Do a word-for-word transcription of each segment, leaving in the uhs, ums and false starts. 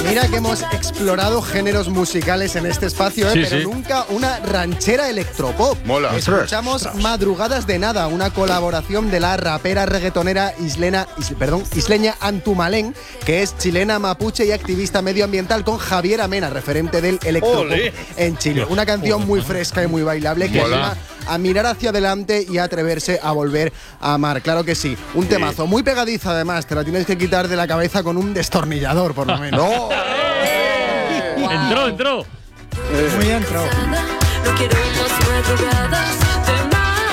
Mira que hemos explorado géneros musicales en este espacio, ¿eh? Sí, pero sí. nunca una ranchera electropop. Mola. Escuchamos Ostras. Madrugadas de Nada, una colaboración de la rapera reggaetonera islena, is, perdón, isleña Antumalén, que es chilena, mapuche y activista medioambiental, con Javier Amena, referente del electropop Olé. en Chile. Una canción muy fresca y muy bailable que Mola. anima a mirar hacia adelante y a atreverse a volver a amar. Claro que sí. Un temazo muy pegadizo, además. Te la tienes que quitar de la cabeza con un destornillador, por lo menos. ¡No! Entró, entró. Muy entrado. No quiero más madrugadas de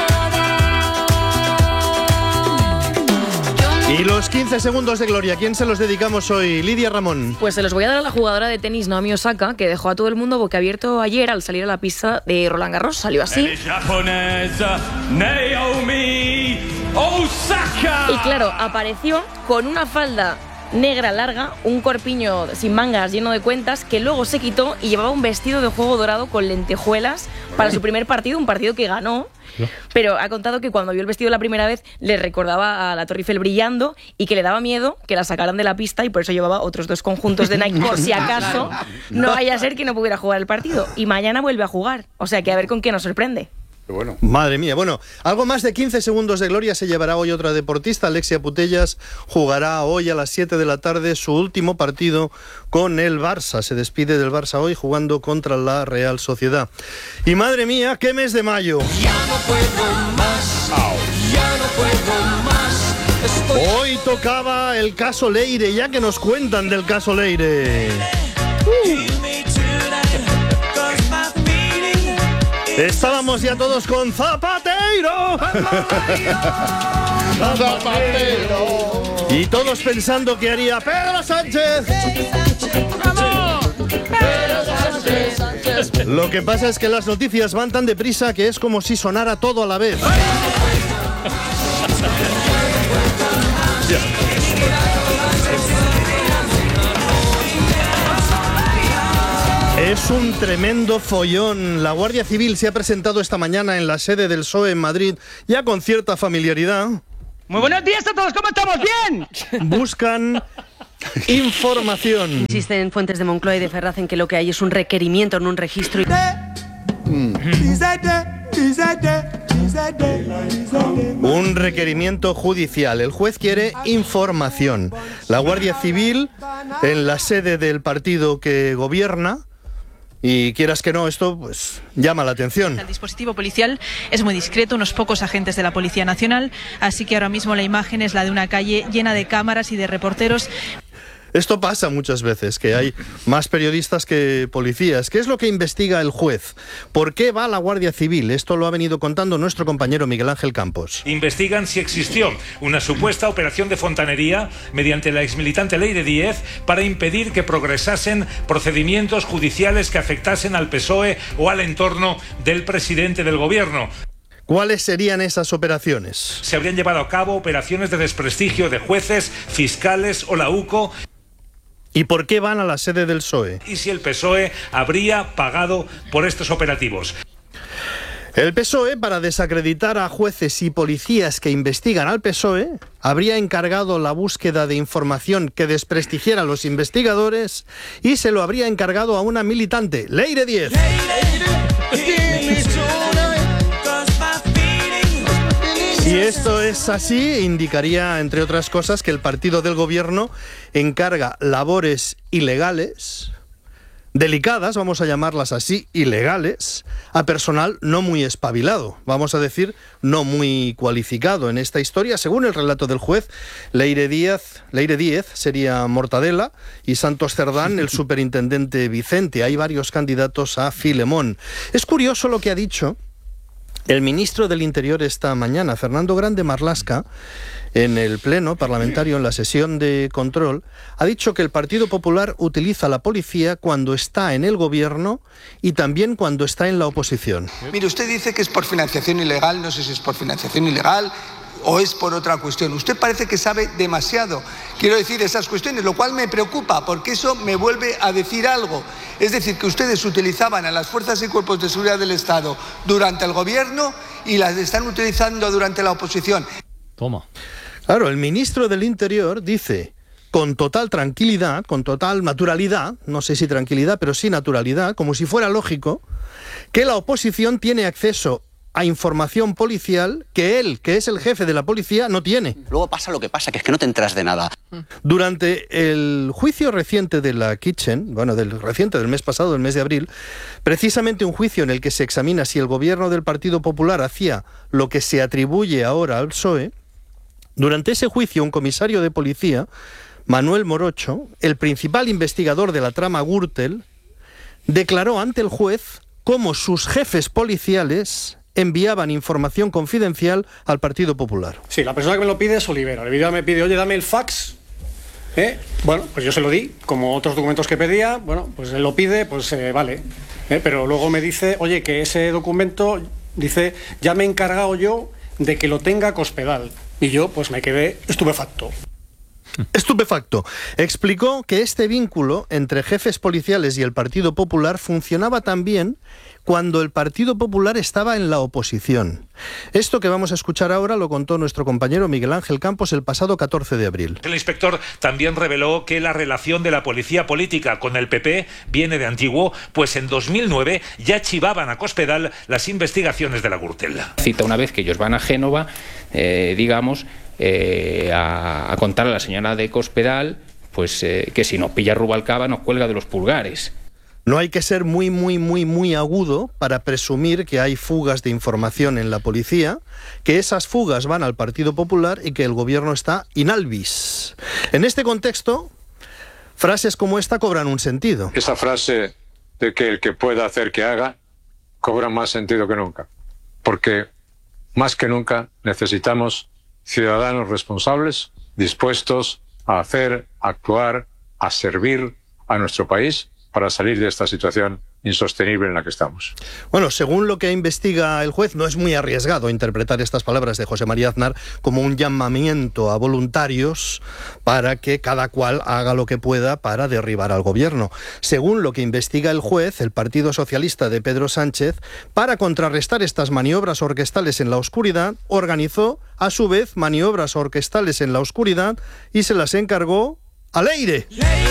nada. Y los quince segundos de gloria, ¿quién se los dedicamos hoy? Lidia Ramón. Pues se los voy a dar a la jugadora de tenis Naomi Osaka, que dejó a todo el mundo boquiabierto ayer al salir a la pista de Roland Garros. Salió así. Japonesa Naomi Osaka. Y claro, apareció con una falda negra larga, un corpiño sin mangas lleno de cuentas, que luego se quitó y llevaba un vestido de juego dorado con lentejuelas para su primer partido, un partido que ganó. Pero ha contado que cuando vio el vestido la primera vez le recordaba a la Torre Eiffel brillando y que le daba miedo que la sacaran de la pista, y por eso llevaba otros dos conjuntos de Nike por si acaso no vaya a ser que no pudiera jugar el partido. Y mañana vuelve a jugar, o sea que a ver con qué nos sorprende. Bueno. Madre mía, bueno, algo más de quince segundos de gloria se llevará hoy otra deportista. Alexia Putellas jugará hoy a las siete de la tarde su último partido con el Barça. Se despide del Barça hoy jugando contra la Real Sociedad. Y madre mía, qué mes de mayo. Ya no puedo más. Ya no puedo más. Estoy Hoy tocaba el caso Leire, ya que nos cuentan del caso Leire. Estábamos ya todos con Zapatero. Zapatero. Y todos pensando que haría Pedro Sánchez. Lo que pasa es que las noticias van tan deprisa que es como si sonara todo a la vez. Es un tremendo follón. La Guardia Civil se ha presentado esta mañana en la sede del P S O E en Madrid, ya con cierta familiaridad. Muy buenos días a todos, ¿cómo estamos? ¿Bien? Buscan información. Insisten fuentes de Moncloa y de Ferraz en que lo que hay es un requerimiento, no un registro. Un requerimiento judicial. El juez quiere información. La Guardia Civil, en la sede del partido que gobierna, y quieras que no, esto pues llama la atención. El dispositivo policial es muy discreto, unos pocos agentes de la Policía Nacional, así que ahora mismo la imagen es la de una calle llena de cámaras y de reporteros. Esto pasa muchas veces, que hay más periodistas que policías. ¿Qué es lo que investiga el juez? ¿Por qué va la Guardia Civil? Esto lo ha venido contando nuestro compañero Miguel Ángel Campos. Investigan si existió una supuesta operación de fontanería mediante la exmilitante Leire Díez para impedir que progresasen procedimientos judiciales que afectasen al P S O E o al entorno del presidente del gobierno. ¿Cuáles serían esas operaciones? Se habrían llevado a cabo operaciones de desprestigio de jueces, fiscales o la U C O. ¿Y por qué van a la sede del P S O E? Y si el P S O E habría pagado por estos operativos. El P S O E, para desacreditar a jueces y policías que investigan al P S O E, habría encargado la búsqueda de información que desprestigiara a los investigadores y se lo habría encargado a una militante, Leire Díez. Si esto es así, indicaría, entre otras cosas, que el partido del gobierno encarga labores ilegales, delicadas, vamos a llamarlas así, ilegales, a personal no muy espabilado, vamos a decir, no muy cualificado en esta historia. Según el relato del juez, Leire Díez, Leire Díez sería Mortadela y Santos Cerdán el superintendente Vicente. Hay varios candidatos a Filemón. Es curioso lo que ha dicho el ministro del Interior esta mañana, Fernando Grande Marlaska, en el pleno parlamentario, en la sesión de control, ha dicho que el Partido Popular utiliza la policía cuando está en el gobierno y también cuando está en la oposición. Mire, usted dice que es por financiación ilegal, no sé si es por financiación ilegal o es por otra cuestión. Usted parece que sabe demasiado, quiero decir, esas cuestiones, lo cual me preocupa, porque eso me vuelve a decir algo. Es decir, que ustedes utilizaban a las fuerzas y cuerpos de seguridad del Estado durante el gobierno y las están utilizando durante la oposición. Toma. Claro, el ministro del Interior dice con total tranquilidad, con total naturalidad, no sé si tranquilidad, pero sí naturalidad, como si fuera lógico, que la oposición tiene acceso a información policial que él, que es el jefe de la policía, no tiene. Luego pasa lo que pasa, que es que no te enteras de nada. Durante el juicio reciente de la Kitchen, bueno, del reciente del mes pasado, del mes de abril, precisamente un juicio en el que se examina si el gobierno del Partido Popular hacía lo que se atribuye ahora al P S O E, durante ese juicio un comisario de policía, Manuel Morocho, el principal investigador de la trama Gürtel, declaró ante el juez cómo sus jefes policiales enviaban información confidencial al Partido Popular. Sí, la persona que me lo pide es Olivera. Olivera me pide, oye, dame el fax. ¿Eh? Bueno, pues yo se lo di, como otros documentos que pedía. Bueno, pues él lo pide, pues eh, vale. ¿Eh? Pero luego me dice, oye, que ese documento, dice, ya me he encargado yo de que lo tenga Cospedal. Y yo, pues me quedé estupefacto. Estupefacto. Explicó que este vínculo entre jefes policiales y el Partido Popular funcionaba también cuando el Partido Popular estaba en la oposición. Esto que vamos a escuchar ahora lo contó nuestro compañero Miguel Ángel Campos el pasado catorce de abril. El inspector también reveló que la relación de la policía política con el P P viene de antiguo, pues en dos mil nueve ya chivaban a Cospedal las investigaciones de la Gürtel. Cita una vez que ellos van a Génova, eh, digamos, eh, a, a contar a la señora de Cospedal pues, eh, que si nos pilla Rubalcaba nos cuelga de los pulgares. No hay que ser muy, muy, muy, muy agudo para presumir que hay fugas de información en la policía, que esas fugas van al Partido Popular y que el gobierno está in albis. En este contexto, frases como esta cobran un sentido. Esa frase de que el que pueda hacer que haga cobra más sentido que nunca, porque más que nunca necesitamos ciudadanos responsables, dispuestos a hacer, a actuar, a servir a nuestro país para salir de esta situación insostenible en la que estamos. Bueno, según lo que investiga el juez, no es muy arriesgado interpretar estas palabras de José María Aznar como un llamamiento a voluntarios para que cada cual haga lo que pueda para derribar al gobierno. Según lo que investiga el juez, el Partido Socialista de Pedro Sánchez, para contrarrestar estas maniobras orquestales en la oscuridad, organizó a su vez maniobras orquestales en la oscuridad y se las encargó a Leire.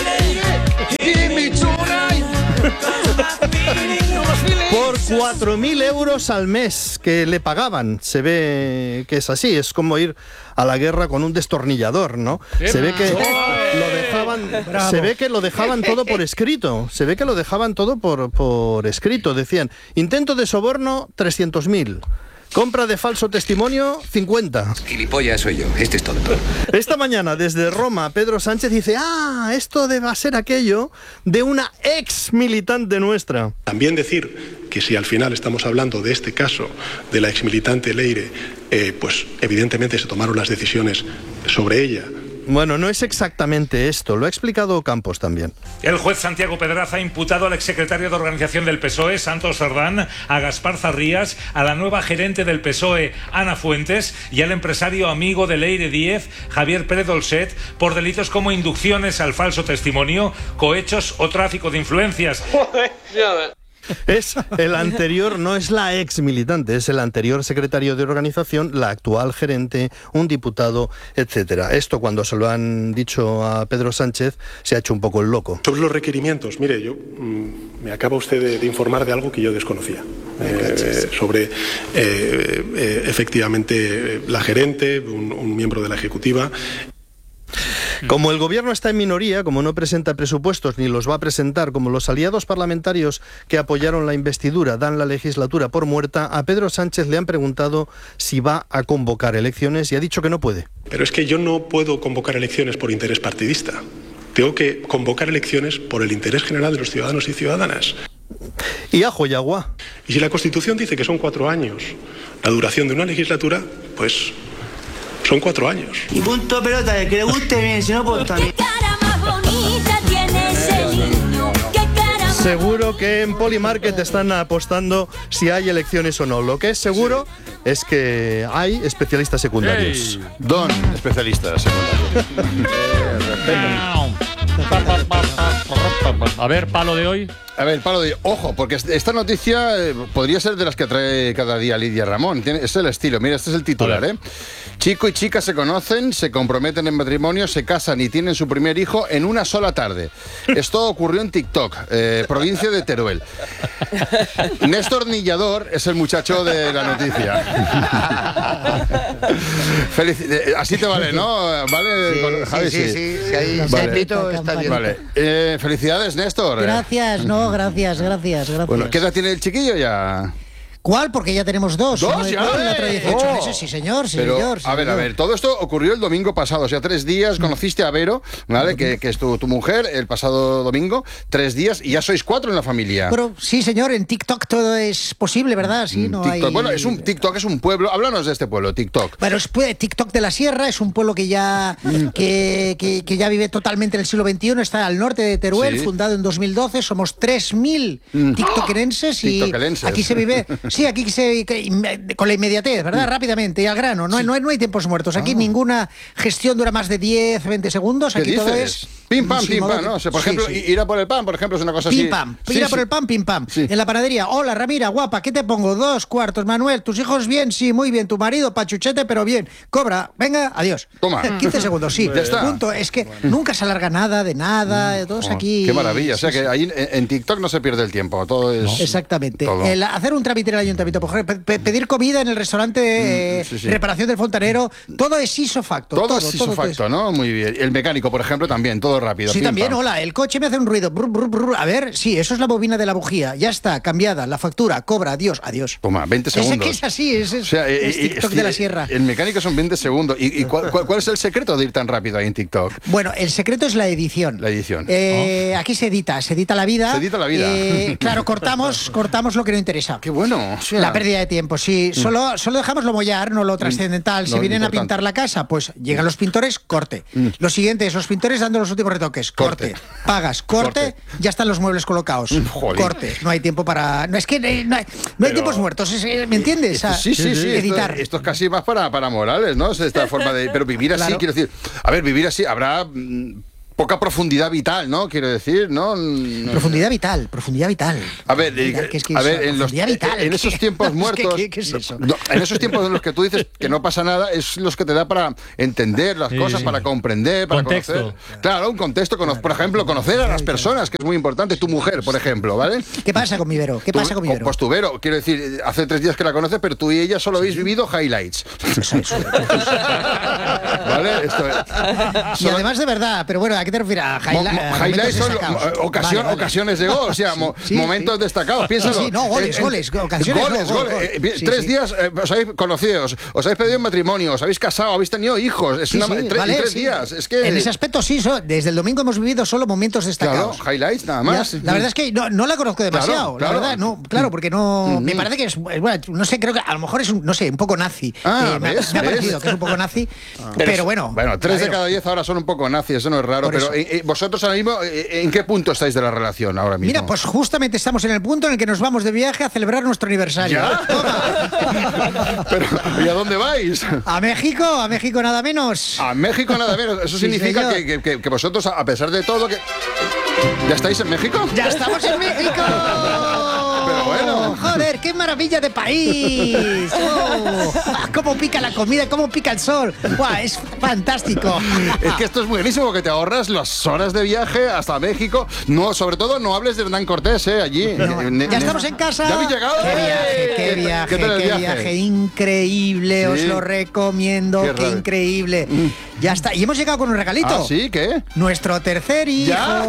Por cuatro mil euros al mes que le pagaban. Se ve que es así, es como ir a la guerra con un destornillador, ¿no? Se ve que lo dejaban, se ve que lo dejaban todo por escrito. Se ve que lo dejaban todo por, por escrito. Decían, intento de soborno trescientos mil. Compra de falso testimonio, cincuenta. Gilipollas soy yo, este es todo. Esta mañana, desde Roma, Pedro Sánchez dice, ah, esto debe ser aquello de una ex militante nuestra. También decir que si al final estamos hablando de este caso de la ex militante Leire, eh, pues evidentemente se tomaron las decisiones sobre ella. Bueno, no es exactamente esto, lo ha explicado Campos también. El juez Santiago Pedraza ha imputado al exsecretario de organización del P S O E, Santos Cerdán, a Gaspar Zarrías, a la nueva gerente del P S O E, Ana Fuentes, y al empresario amigo de Leire Díez, Javier Pérez Dolcet, por delitos como inducciones al falso testimonio, cohechos o tráfico de influencias. Joder, ya ves. Es el anterior, no es la ex militante, es el anterior secretario de organización, la actual gerente, un diputado, etcétera. Esto, cuando se lo han dicho a Pedro Sánchez, se ha hecho un poco el loco. Sobre los requerimientos, mire, yo mmm, me acaba usted de, de informar de algo que yo desconocía. Eh, sobre, eh, eh, efectivamente, la gerente, un, un miembro de la ejecutiva. Como el gobierno está en minoría, como no presenta presupuestos ni los va a presentar, como los aliados parlamentarios que apoyaron la investidura dan la legislatura por muerta, a Pedro Sánchez le han preguntado si va a convocar elecciones y ha dicho que no puede. Pero es que yo no puedo convocar elecciones por interés partidista. Tengo que convocar elecciones por el interés general de los ciudadanos y ciudadanas. Y ajo y agua. Y si la Constitución dice que son cuatro años la duración de una legislatura, pues son cuatro años. Y punto pelota, el que le guste bien, si no, pues también. ¿Qué cara más bonita tiene ese niño? ¿Qué cara más Seguro que en Polymarket están apostando si hay elecciones o no. Lo que es seguro sí. es que hay especialistas secundarios. Hey. Don especialistas secundarios. A ver, palo de hoy. A ver, palo de... Ojo, porque esta noticia eh, podría ser de las que trae cada día Lidia Ramón. Tiene, es el estilo. Mira, este es el titular, ¿eh? Chico y chica se conocen, se comprometen en matrimonio, se casan y tienen su primer hijo en una sola tarde. Esto ocurrió en TikTok, eh, provincia de Teruel. Néstor Nillador es el muchacho de la noticia. Felici- eh, así te vale, ¿no? ¿Vale? Sí, Con- Javi, sí, sí, sí, sí, ahí Vale. Serpito está bien. Vale. Eh, felicidades, Néstor. Gracias, no, gracias, gracias, gracias. Bueno, ¿qué edad tiene el chiquillo ya? ¿Cuál? Porque ya tenemos dos. ¿Dos uno de ya? cuatro y otro de dieciocho Oh. meses, sí señor, sí Pero, señor. sí, a ver, a señor. ver, todo esto ocurrió el domingo pasado, o sea, tres días, conociste a Vero, ¿vale? Que, que es tu, tu mujer, el pasado domingo, tres días, y ya sois cuatro en la familia. Pero sí, señor, en TikTok todo es posible, ¿verdad? Sí, no TikTok. hay... Bueno, es un TikTok, es un pueblo, háblanos de este pueblo, TikTok. Bueno, es pues, TikTok de la Sierra, es un pueblo que ya que, que, que ya vive totalmente en el siglo veintiuno, está al norte de Teruel, Sí. fundado en dos mil doce, somos tres mil tiktokerenses y Tiktokerenses. aquí se vive, sí, aquí se que- con la inmediatez, ¿verdad? Rápidamente y al grano, no, hay- no, hay, no hay tiempos muertos, aquí ninguna gestión dura más de diez, veinte segundos, ¿Qué aquí todo dices? es... Pim pam, sí, pim modo pam, que- ¿no? O sea, por sí, ejemplo, sí. ir a por el pan, por ejemplo, es una cosa así. Pim pam, Sí, ir a sí. por el pan, pim pam. En la panadería, hola Ramira, guapa, ¿qué te pongo? Dos cuartos, Manuel, ¿tus hijos bien? Sí, muy bien, tu marido, pachuchete, pero bien. Cobra, venga, adiós. Toma. quince segundos, sí. Ya está. Punto. Es que nunca se alarga nada de nada, todos Oh, aquí... Qué maravilla, o sea Sí, que sí. ahí en, en TikTok no se pierde el tiempo, todo es... Exactamente. todo. El hacer un trámite en el ayuntamiento, por ejemplo, pe- pedir comida en el restaurante, eh, sí, sí. reparación del fontanero, todo es isofacto. Todo, Todo, es todo, todo isofacto, ¿no? Muy bien. El mecánico, por ejemplo, también, todo rápido. Sí, pim, también, pam. hola, el coche me hace un ruido. Brr, brr, brr. A ver, sí, eso es la bobina de la bujía. Ya está, cambiada, la factura, cobra, adiós, adiós. Toma, veinte Es segundos. que es así, es, es, O sea, eh, es eh, TikTok eh, de la Sierra. El mecánico son veinte segundos. ¿Y, y cuál, cuál- cuál es el secreto de ir tan rápido ahí en TikTok? Bueno, el secreto es la edición. La edición. Eh, Aquí se edita, se edita la vida. Se edita la vida. Eh, claro, cortamos, cortamos lo que no interesa. Qué bueno. o sea, La pérdida de tiempo, sí. Solo, solo dejamos lo mollar, no lo trascendental. lo Se vienen a importante. pintar la casa, pues llegan los pintores, corte. Lo siguiente es los pintores dando los últimos retoques, corte. Corte. Pagas, corte, ya están los muebles colocados. Joder. Corte. No hay tiempo para. No es que eh, no hay, no hay tiempos muertos, es- eh, ¿me entiendes? Esto- Ah, sí, sí, sí. Editar. Esto, esto es casi más para, para Morales, ¿no? Es esta forma de. Pero vivir así, Claro. quiero decir. A ver, vivir así habrá. mm, Poca profundidad vital, ¿no? Quiero decir, ¿no? No- Profundidad vital, profundidad vital. A ver, eh, Vital, que es que a es ver, en, los- profundidad vital, en ¿qué? esos tiempos Es que, muertos, ¿qué- qué es eso? no, en esos tiempos en los que tú dices que no pasa nada, es los que te da para entender las Sí, cosas, sí. para comprender, para Contexto. conocer. Claro, un contexto, cono- por ejemplo, conocer a las personas, que es muy importante, tu mujer, por ejemplo, ¿vale? ¿Qué pasa con mi Vero? ¿Qué Tú- pasa con mi Vero? Pues tu Vero, quiero decir, hace tres días que la conoces, pero tú y ella solo habéis vivido highlights. ¿Vale? Esto es. Y además de verdad, pero bueno, ¿a qué te refieres? A Mo- highlight- mo- a highlights son momentos lo- destacados. ocasión- Vale, vale. ocasiones de gol, o sea, mo- Sí, momentos sí. destacados. Piénsalo. Sí, sí, no, goles, Eh, eh, goles, ocasiones, goles, no, gol, goles. gol. Eh, bien, Sí, tres sí. días eh, os habéis conocido, os, os habéis pedido en matrimonio, os habéis casado, habéis tenido hijos. Es Sí, una, sí, tre- vale, en tres sí. días. Es que. En ese aspecto sí, so- desde el domingo hemos vivido solo momentos Claro, destacados. highlights nada Ya, más. la verdad es que no, no la conozco demasiado, Claro, claro. la verdad, no, claro, porque no, me Mm. parece que es, es bueno, no sé, creo que a lo mejor es un, no sé, un poco nazi. Ah, Eh, me, ha- ¿ves? me ha ¿ves? parecido que es un poco nazi, pero, bueno. Bueno, tres de claro. cada diez ahora son un poco nazis, eso no es raro. Por Pero eso. eh, eh, vosotros ahora mismo, eh, ¿en qué punto estáis de la relación ahora mismo? Mira, pues justamente estamos en el punto en el que nos vamos de viaje a celebrar nuestro aniversario. ¿Ya? Pero, ¿y a dónde vais? A México, a México nada menos. A México nada menos. Eso Sí, significa señor. que, que- que- que vosotros, a pesar de todo, que. ¿Ya estáis en México? ¡Ya estamos en México! Pero bueno. ¡Joder, qué maravilla de país! ¡Oh! Ah, ¡Cómo pica la comida, cómo pica el sol! ¡Buah, es fantástico! Es que esto es buenísimo, porque te ahorras las horas de viaje hasta México. No, sobre todo, no hables de Hernán Cortés, ¿eh? Allí. Ne- Ya ne- estamos en casa. ¿Ya habéis llegado? ¡Qué viaje, qué ¿Qué- viaje, qué tal el qué viaje? viaje! Increíble, os Sí. lo recomiendo, Qué qué, raro. increíble. Ya está, y hemos llegado con un regalito. ¿Ah, sí? ¿Qué? Nuestro tercer hijo. ¿Ya?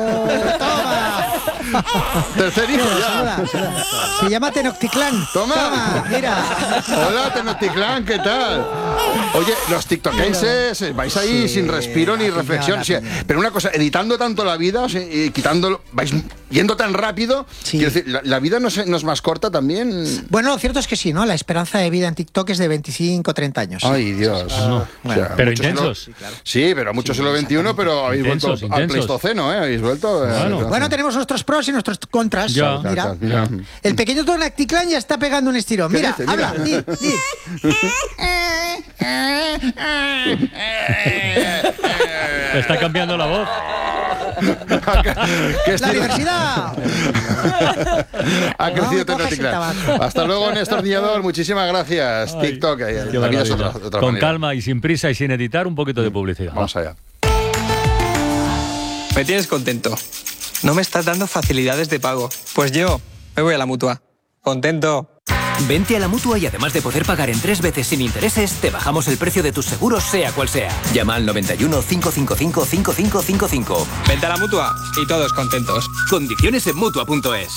¡Toma! Tercer hijo ya. Saluda, saluda. Se llama Tenochtitlán. Toma. Mira. Hola, Tenochtitlán, ¿qué tal? Oye, los tiktokenses eh, vais ahí Sí, sin respiro ni la reflexión. piña, o la sea, pero una cosa, editando tanto la vida, o sea, y quitándolo, vais yendo tan rápido. Quiero decir, la, la vida no es, no es más corta también. Bueno, lo cierto es que sí, ¿no? La esperanza de vida en TikTok es de veinticinco, treinta años. Ay, Dios. Ah, O sea, pero mucho intensos. siglo- Sí, pero mucho siglo veintiuno, pero habéis Intensos, vuelto al intensos. Pleistoceno, ¿eh? Habéis vuelto. eh, Bueno. al- Bueno, tenemos nuestros pros y nuestros contras. Ya. Mira, Ya. el pequeño Tenochtitlán ya está pegando un estirón. ¿Qué Mira, dice? Mira. habla, di, di. Está cambiando la voz. ¡La diversidad! Ha crecido Tenochtitlan. Hasta luego, Néstor Diñador. Muchísimas gracias. Ay, TikTok. qué La vida es maravilla. otra, de otra Con manera. calma y sin prisa y sin editar, un poquito de publicidad. Vamos allá. Me tienes contento. No me estás dando facilidades de pago. Pues yo me voy a la Mutua. Contento. Vente a la Mutua y además de poder pagar en tres veces sin intereses, te bajamos el precio de tus seguros, sea cual sea. Llama al noventa y uno, cincuenta y cinco, cincuenta y cinco cincuenta y cinco. Vente a la Mutua y todos contentos. Condiciones en Mutua punto es.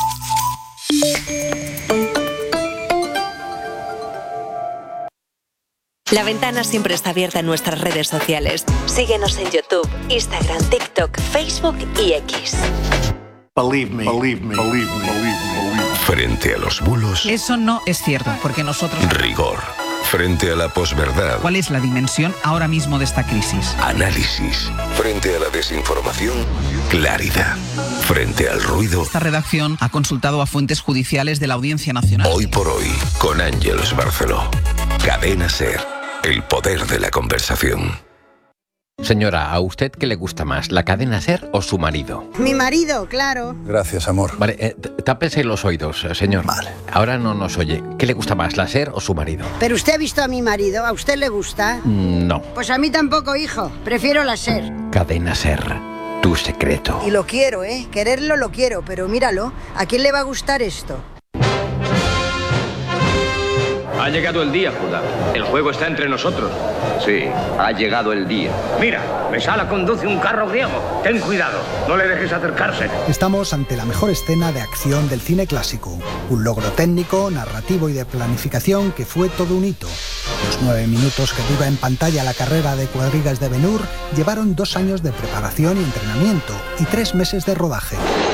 La Ventana siempre está abierta en nuestras redes sociales. Síguenos en YouTube, Instagram, TikTok, Facebook y X. Believe me, believe me, believe me, believe me. Frente a los bulos, Eso no es cierto, porque nosotros... rigor. Frente a la posverdad, ¿Cuál es la dimensión ahora mismo de esta crisis? análisis. Frente a la desinformación, claridad. Frente al ruido, Esta redacción ha consultado a fuentes judiciales de la Audiencia Nacional. hoy por hoy, con Ángeles Barceló. Cadena SER, el poder de la conversación. Señora, ¿a usted qué le gusta más, la cadena SER o su marido? Mi marido, claro. Gracias, amor. Vale, eh, t- tápese los oídos, eh, señor. Vale. Ahora no nos oye. ¿Qué le gusta más, la SER o su marido? Pero usted ha visto a mi marido, ¿a usted le gusta? Mm, No. Pues a mí tampoco, hijo. Prefiero la SER. Cadena SER, tu secreto. Y lo quiero, ¿eh? Quererlo lo quiero, pero míralo. ¿A quién le va a gustar esto? Ha llegado el día, Judá. El juego está entre nosotros. Sí, ha llegado el día. Mira, Mesala conduce un carro griego. Ten cuidado, no le dejes acercarse. Estamos ante la mejor escena de acción del cine clásico. Un logro técnico, narrativo y de planificación que fue todo un hito. Los nueve minutos que dura en pantalla la carrera de cuadrigas de Ben-Hur llevaron dos años de preparación y entrenamiento y tres meses de rodaje.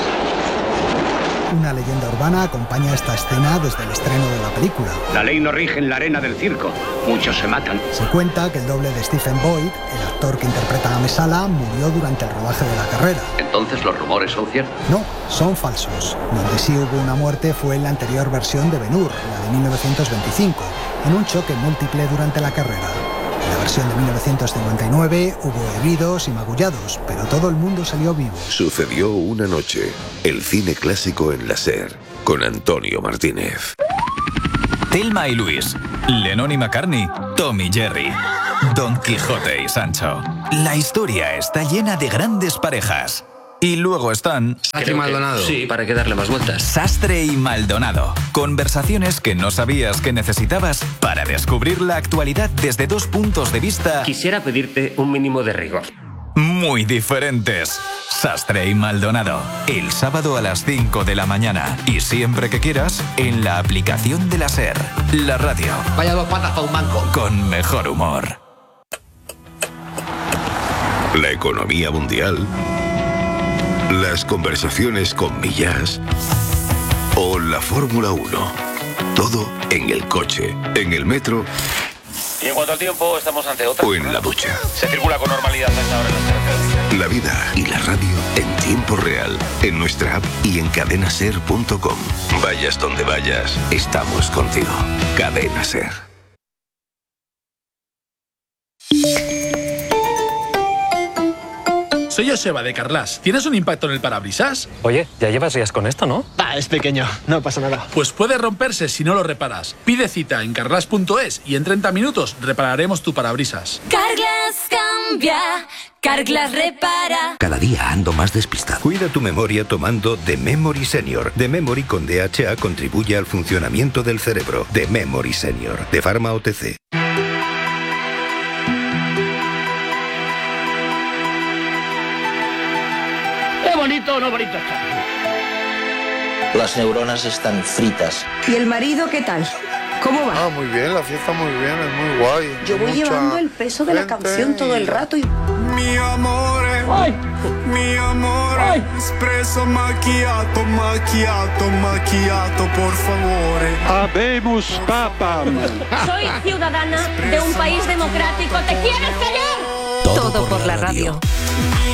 Una leyenda urbana acompaña esta escena desde el estreno de la película. La ley no rige en la arena del circo. Muchos se matan. Se cuenta que el doble de Stephen Boyd, el actor que interpreta a Mesala, murió durante el rodaje de la carrera. Entonces los rumores son ciertos. No, son falsos. Donde sí hubo una muerte fue en la anterior versión de Ben-Hur, la de mil novecientos veinticinco, en un choque múltiple durante la carrera. En la versión de mil novecientos cincuenta y nueve hubo heridos y magullados, pero todo el mundo salió vivo. Sucedió una noche. El cine clásico en la SER, con Antonio Martínez. Thelma y Luis, Lennon y McCartney, Tom y Jerry, Don Quijote y Sancho. La historia está llena de grandes parejas. Y luego están... Sastre y Maldonado. Sí, para que darle más vueltas. Sastre y Maldonado. Conversaciones que no sabías que necesitabas para descubrir la actualidad desde dos puntos de vista... Quisiera pedirte un mínimo de rigor. Muy diferentes. Sastre y Maldonado. El sábado a las cinco de la mañana. Y siempre que quieras, en la aplicación de la SER. La radio. Vaya dos patas para un banco. Con mejor humor. La economía mundial, las conversaciones con Millás o la Fórmula uno. Todo en el coche, en el metro Y en cuanto al tiempo, estamos ante otra... o en la ducha. Se circula con normalidad a esta hora en las carreteras. La vida y la radio en tiempo real, en nuestra app y en cadena ser punto com. Vayas donde vayas, estamos contigo. Cadena SER. Soy Joseba de Carlas. ¿Tienes un impacto en el parabrisas? Oye, ya llevas días con esto, ¿no? Ah, es pequeño, no pasa nada. Pues puede romperse si no lo reparas. Pide cita en carlas punto es y en treinta minutos repararemos tu parabrisas. Carglass cambia, Carglass repara. Cada día ando más despistado. Cuida tu memoria tomando The Memory Senior. The Memory con D H A contribuye al funcionamiento del cerebro. The Memory Senior, de Pharma O T C. ¿Es bonito o no bonito está? Las neuronas están fritas. ¿Y el marido qué tal? ¿Cómo va? Ah, muy bien, la fiesta muy bien, es muy guay. Yo voy Mucha llevando el peso de la gente canción todo el rato y... Mi amore, mi amore, espresso macchiato, macchiato, macchiato, por favore. Habemus papam. Soy ciudadana de un país democrático. ¿Te quieres callar? Todo por la radio.